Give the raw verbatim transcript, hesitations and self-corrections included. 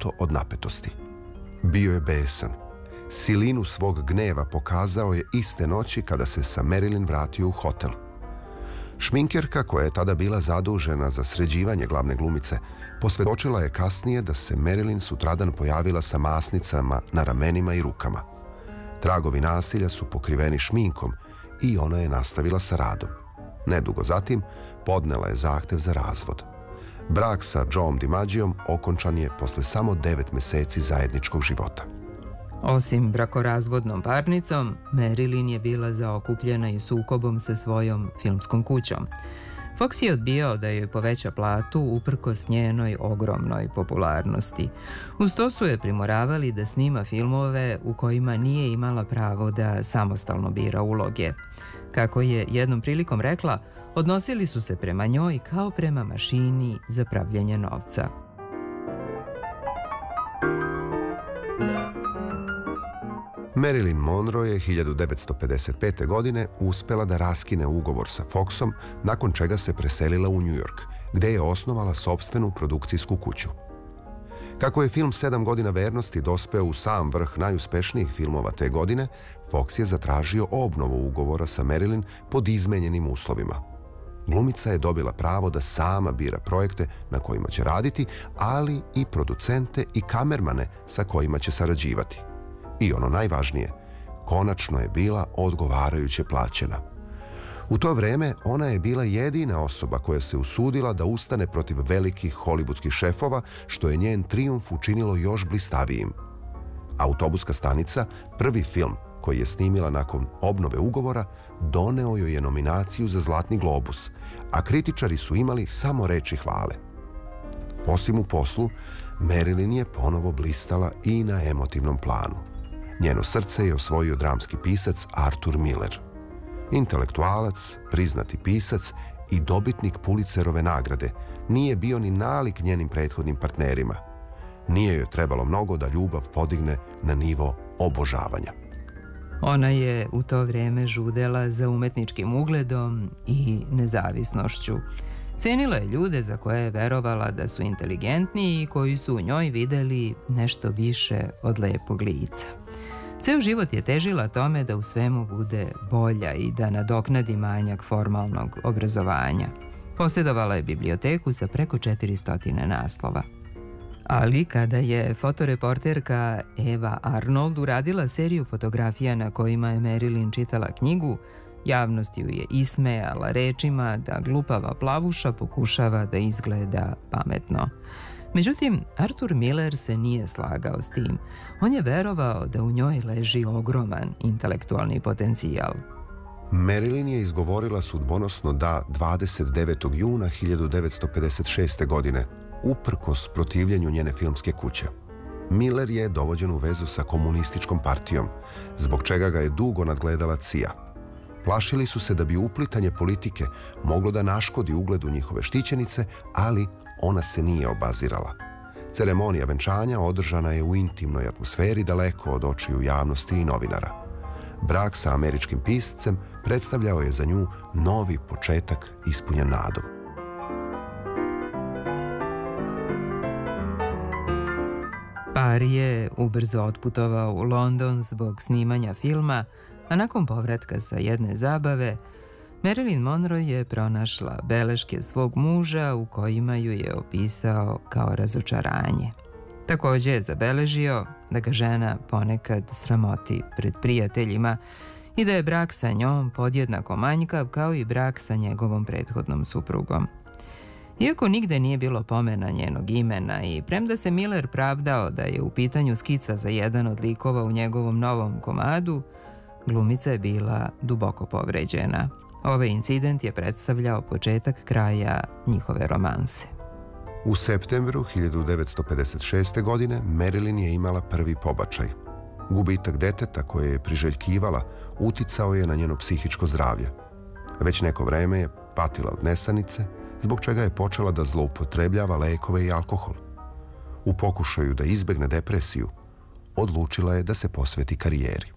zlato od napetosti. Bio je besan. Silinu svog gneva pokazao je iste noći kada se sa Marilyn vratio u hotel. Šminkerka, koja je tada bila zadužena za sređivanje glavne glumice, posvjedočila je kasnije da se Marilyn sutradan pojavila sa masnicama na ramenima i rukama. Tragovi nasilja su pokriveni šminkom i ona je nastavila sa radom. Nedugo zatim podnela je zahtev za razvod. Brak sa Joeom DiMaggiom okončan je posle samo devet meseci zajedničkog života. Osim brakorazvodnom parnicom, Marilyn je bila zaokupljena i sukobom sa svojom filmskom kućom. Fox je odbijao da joj poveća platu uprkos njenoj ogromnoj popularnosti. Uz to su je primoravali da snima filmove u kojima nije imala pravo da samostalno bira uloge. Kako je jednom prilikom rekla, odnosili su se prema njoj kao prema mašini za pravljenje novca. Marilyn Monroe je hiljadu devetsto pedeset pete. godine uspela da raskine ugovor sa Foxom, nakon čega se preselila u New York, gde je osnovala sopstvenu produkcijsku kuću. Kako je film Sedam godina vernosti dospeo u sam vrh najuspešnijih filmova te godine, Fox je zatražio obnovu ugovora sa Marilyn pod izmenjenim uslovima. Glumica je dobila pravo da sama bira projekte na kojima će raditi, ali i producente i kamermane sa kojima će sarađivati. I ono najvažnije, konačno je bila odgovarajuće plaćena. U to vreme ona je bila jedina osoba koja se usudila da ustane protiv velikih hollywoodskih šefova, što je njen trijumf učinilo još blistavijim. Autobuska stanica, prvi film koji je snimila nakon obnove ugovora, doneo joj je nominaciju za Zlatni globus, a kritičari su imali samo reči hvale. Osim u poslu, Marilyn je ponovo blistala i na emotivnom planu. Njeno srce je osvojio dramski pisac Arthur Miller. Intelektualac, priznati pisac i dobitnik Pulitzerove nagrade, nije bio ni nalik njenim prethodnim partnerima. Nije joj trebalo mnogo da ljubav podigne na nivo obožavanja. Ona je u to vrijeme žudela za umetničkim ugledom i nezavisnošću. Cenila je ljude za koje je verovala da su inteligentni i koji su u njoj videli nešto više od lepog lica. Ceo život je težila tome da u svemu bude bolja i da nadoknadi manjak formalnog obrazovanja. Posjedovala je biblioteku sa preko četiristo naslova. Ali kada je fotoreporterka Eva Arnold uradila seriju fotografija na kojima je Marilyn čitala knjigu, javnost ju je ismejala rečima da glupava plavuša pokušava da izgleda pametno. Međutim, Arthur Miller se nije slagao s tim. On je verovao da u njoj leži ogroman intelektualni potencijal. Marilyn je izgovorila sudbonosno da dvadeset devetog juna hiljadu devetsto pedeset šeste. godine, uprkos protivljenju njene filmske kuće. Miller je dovođen u vezu sa komunističkom partijom, zbog čega ga je dugo nadgledala C I A. Plašili su se da bi uplitanje politike moglo da naškodi ugledu njihove štićenice, ali ona se nije obazirala. Ceremonija venčanja održana je u intimnoj atmosferi daleko od očiju javnosti i novinara. Brak sa američkim piscem predstavljao je za nju novi početak ispunjen nadom. Par je ubrzo otputovao u London zbog snimanja filma, a nakon povratka sa jedne zabave, Marilyn Monroe je pronašla beleške svog muža u kojima ju je opisao kao razočaranje. Također je zabeležio da ga žena ponekad sramoti pred prijateljima i da je brak sa njom podjednako manjkav kao i brak sa njegovom prethodnom suprugom. Iako nigde nije bilo pomena njenog imena i premda se Miller pravdao da je u pitanju skica za jedan od likova u njegovom novom komadu, glumica je bila duboko povređena. Ovaj incident je predstavljao početak kraja njihove romanse. U septembru hiljadu devetsto pedeset šeste. godine Marilyn je imala prvi pobačaj. Gubitak deteta koje je priželjkivala uticao je na njeno psihičko zdravlje. Već neko vreme je patila od nesanice, zbog čega je počela da zloupotrebljava lekove i alkohol. U pokušaju da izbegne depresiju, odlučila je da se posveti karijeri.